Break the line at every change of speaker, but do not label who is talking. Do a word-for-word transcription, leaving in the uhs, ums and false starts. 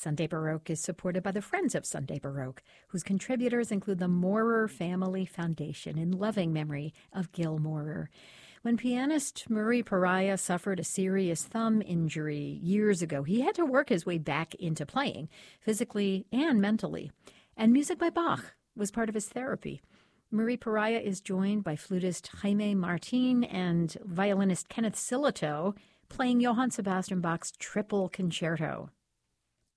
Sunday Baroque is supported by the Friends of Sunday Baroque, whose contributors include the Maurer Family Foundation in loving memory of Gil Maurer. When pianist Murray Pariah suffered a serious thumb injury years ago, he had to work his way back into playing, physically and mentally. And music by Bach was part of his therapy. Murray Pariah is joined by flutist Jaime Martin and violinist Kenneth Sillitoe playing Johann Sebastian Bach's Triple Concerto.